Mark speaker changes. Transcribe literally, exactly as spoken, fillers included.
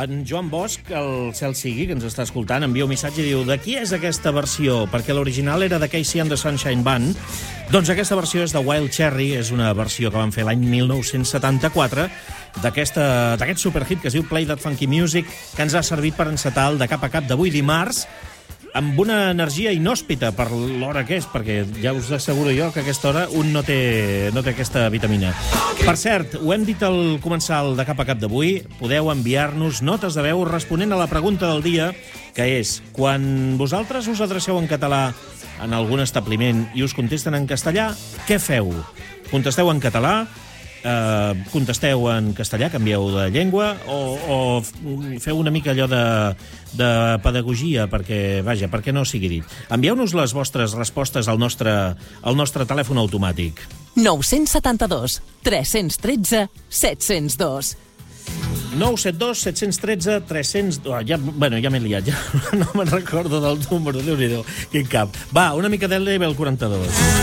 Speaker 1: en Joan Bosch, el cel sigui, que ens està escoltant, envia un missatge i diu: de qui és aquesta versió? Perquè l'original era de Casey and the Sunshine Band. Doncs aquesta versió és de Wild Cherry, és una versió que van fer l'any mil nou-cents setanta-quatre d'aquest superhit que es diu Play That Funky Music, que ens ha servit per encetar el de cap a cap d'avui dimarts, amb una energia inhòspita per l'hora que és, perquè ja us asseguro jo que a aquesta hora un no té, no té aquesta vitamina. Per cert, ho hem dit al començar el de cap a cap d'avui, podeu enviar-nos notes de veu responent a la pregunta del dia, que és: quan vosaltres us adreceu en català en algun establiment i us contesten en castellà, què feu? Contesteu en català? Uh, contesteu en castellà, canvieu de llengua, o, o feu una mica allò de, de pedagogia perquè, vaja, perquè no sigui dit. Envieu-nos les vostres respostes al nostre, al nostre telèfon automàtic.
Speaker 2: nou set dos, tres un tres, set zero dos.
Speaker 1: nou set dos, set un tres, tres zero dos... Oh, ja, bueno, ja m'he liat, ja no me'n recordo del número, Déu-n'hi-do, quin cap. Va, una mica del level quaranta-dos.